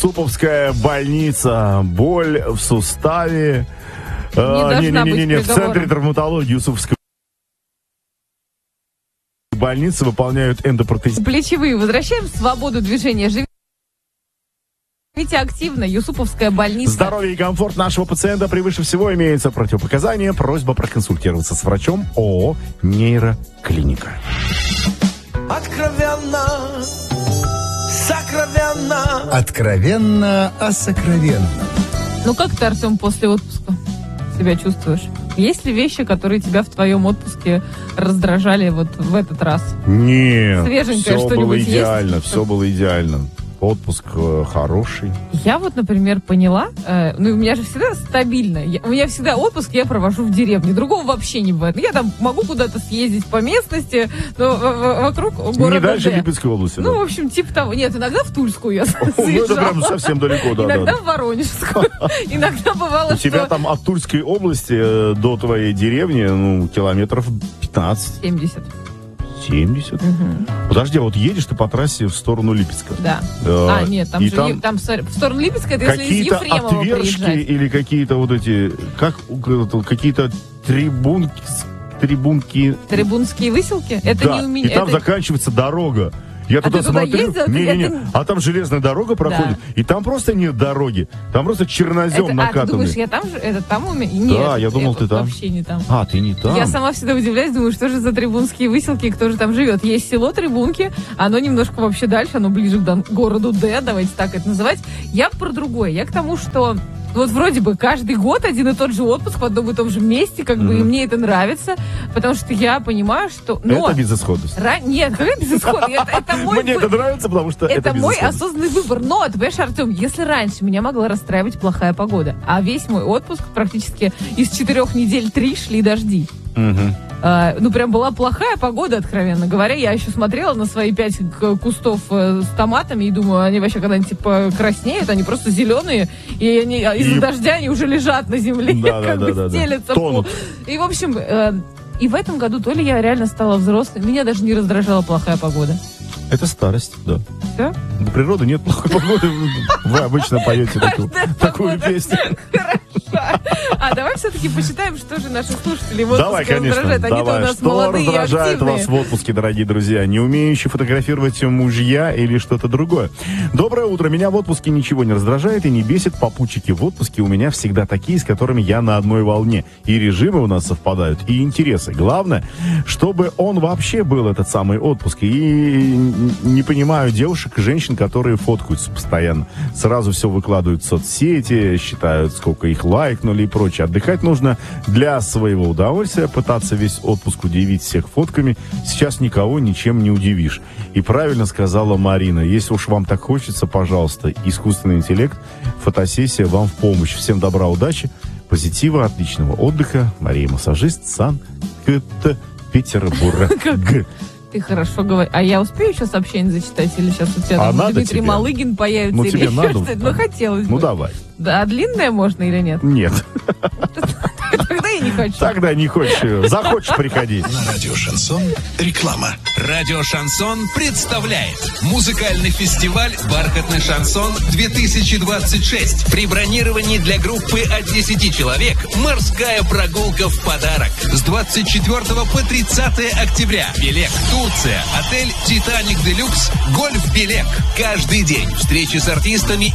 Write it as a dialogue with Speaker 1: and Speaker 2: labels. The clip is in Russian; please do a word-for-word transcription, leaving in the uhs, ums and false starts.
Speaker 1: Юсуповская больница. Боль в суставе.
Speaker 2: Не должна
Speaker 1: Не-не-не,
Speaker 2: быть
Speaker 1: в центре травматологии Юсуповской больницы выполняют эндопротезию.
Speaker 2: Плечевые. Возвращаем свободу движения. Живите активно. Юсуповская больница.
Speaker 1: Здоровье и комфорт нашего пациента превыше всего, имеется противопоказания. Просьба проконсультироваться с врачом ООО «Нейроклиника».
Speaker 3: Откровенно, сокровенно.
Speaker 4: Откровенно о сокровенном.
Speaker 2: Ну как ты, Артем, после отпуска себя чувствуешь? Есть ли вещи, которые тебя в твоем отпуске раздражали вот в этот раз?
Speaker 1: Нет,
Speaker 2: Свеженькое
Speaker 1: все
Speaker 2: что-нибудь
Speaker 1: было
Speaker 2: есть?
Speaker 1: идеально, все было идеально. Отпуск э, хороший.
Speaker 2: Я вот, например, поняла, э, ну, у меня же всегда стабильно. Я, у меня всегда отпуск я провожу в деревне. Другого вообще не бывает. Я там могу куда-то съездить по местности, но в- в- вокруг города
Speaker 1: Не дальше
Speaker 2: Д.
Speaker 1: Липецкой области.
Speaker 2: Ну,
Speaker 1: да.
Speaker 2: в общем, типа того. Нет, иногда в Тульскую я
Speaker 1: О, ну это
Speaker 2: заезжала.
Speaker 1: прям совсем далеко, да,
Speaker 2: Иногда
Speaker 1: да.
Speaker 2: в Воронежскую. Иногда бывало,
Speaker 1: У тебя
Speaker 2: что...
Speaker 1: там от Тульской области э, до твоей деревни, ну, километров пятнадцать,
Speaker 2: семьдесят.
Speaker 1: семьдесят.
Speaker 2: Мгм.
Speaker 1: Подожди, а вот едешь ты по трассе в сторону Липецка.
Speaker 2: Да.
Speaker 1: Да.
Speaker 2: А, нет, там
Speaker 1: И
Speaker 2: же
Speaker 1: там
Speaker 2: е- там, смотри, в сторону Липецка, это если из
Speaker 1: какие-то
Speaker 2: Ефремова
Speaker 1: отвержки
Speaker 2: приезжать.
Speaker 1: или какие-то вот эти, как у- какие-то трибунки, трибунки.
Speaker 2: Трибунские выселки? Это
Speaker 1: Да,
Speaker 2: не у меня.
Speaker 1: и там
Speaker 2: это-
Speaker 1: заканчивается дорога. Я
Speaker 2: А
Speaker 1: туда
Speaker 2: ты туда
Speaker 1: смотрю,
Speaker 2: ездил? Ты-
Speaker 1: не-не-не,
Speaker 2: это-
Speaker 1: а там железная дорога проходит, и там просто нет дороги, там просто чернозем
Speaker 2: это- а, ты
Speaker 1: накатанный.
Speaker 2: думаешь, я там же? Это там у меня? Нет.
Speaker 1: Да, я думал, ты там.
Speaker 2: Вообще не там.
Speaker 1: А, ты не там?
Speaker 2: Я сама всегда удивляюсь, думаю, что же за трибунские выселки, и кто же там живет. Есть село Трибунки, оно немножко вообще дальше, оно ближе к дан- городу Д, давайте так это называть. Я про другое. Я к тому, что вот вроде бы каждый год один и тот же отпуск в одном и том же месте, как бы, и
Speaker 1: Мгм.
Speaker 2: мне это нравится, потому что я понимаю, что... Но
Speaker 1: Это безысходность.
Speaker 2: Ра- Нет, какая безысходность? Это, это мой
Speaker 1: Мне
Speaker 2: вы-
Speaker 1: это нравится, потому что это,
Speaker 2: это мой
Speaker 1: безысходность.
Speaker 2: осознанный выбор. Но, ты понимаешь, Артем, если раньше меня могла расстраивать плохая погода, а весь мой отпуск практически из четырех недель три шли дожди.
Speaker 1: Мгм.
Speaker 2: А, ну, прям была плохая погода, откровенно говоря. Я еще смотрела на свои пять к- кустов э, с томатами и думаю, они вообще когда-нибудь типа краснеют, они просто зеленые, и они, а из-за
Speaker 1: И-
Speaker 2: дождя они уже лежат на земле,
Speaker 1: Да, да,
Speaker 2: как
Speaker 1: да,
Speaker 2: бы
Speaker 1: да, да.
Speaker 2: стелятся.
Speaker 1: Тонут.
Speaker 2: пол. И, в общем, э, и в этом году то ли я реально стала взрослой, меня даже не раздражала плохая погода.
Speaker 1: Это старость, да.
Speaker 2: Все?
Speaker 1: У природы нет плохой погоды. Вы обычно поете такую, такую песню.
Speaker 2: Хорошо. А давай все-таки посчитаем, что же наши слушатели в
Speaker 1: Давай,
Speaker 2: отпуске
Speaker 1: конечно.
Speaker 2: раздражают. Они-то у
Speaker 1: Давай.
Speaker 2: нас
Speaker 1: Что
Speaker 2: молодые и
Speaker 1: раздражает
Speaker 2: активные.
Speaker 1: вас в отпуске, дорогие друзья? Не умеющие фотографировать мужья или что-то другое? Доброе утро. Меня в отпуске ничего не раздражает и не бесит. Попутчики в отпуске у меня всегда такие, с которыми я на одной волне. И режимы у нас совпадают, и интересы. Главное, чтобы он вообще был, этот самый отпуск. И не понимаю девушек и женщин, которые фоткаются постоянно. Сразу все выкладывают в соцсети, считают, сколько их лайкнули и прочее. Отдыхать нужно для своего удовольствия, пытаться весь отпуск удивить всех фотками. Сейчас никого ничем не удивишь. И правильно сказала Марина, если уж вам так хочется, пожалуйста, искусственный интеллект, фотосессия вам в помощь. Всем добра, удачи, позитива, отличного отдыха. Мария Массажист, Санкт-Петербург.
Speaker 2: Ты хорошо говоришь. А я успею еще сообщение зачитать? Или сейчас у тебя
Speaker 1: А
Speaker 2: там
Speaker 1: надо
Speaker 2: Дмитрий
Speaker 1: тебе?
Speaker 2: Малыгин появится?
Speaker 1: Ну,
Speaker 2: или
Speaker 1: тебе
Speaker 2: еще
Speaker 1: надо?
Speaker 2: что-то? Ну, хотелось бы.
Speaker 1: Ну, давай.
Speaker 2: Да, а длинное можно или нет?
Speaker 1: Нет.
Speaker 2: Тогда я не хочу.
Speaker 1: Тогда не хочешь. Захочешь, приходи.
Speaker 4: На радио «Шансон» реклама.
Speaker 5: Радио «Шансон» представляет музыкальный фестиваль «Бархатный шансон-две тысячи двадцать шесть». При бронировании для группы от десяти человек морская прогулка в подарок. С двадцать четвёртого по тридцатое октября. Белек, Турция, отель «Титаник Делюкс», гольф «Белек». Каждый день встречи с артистами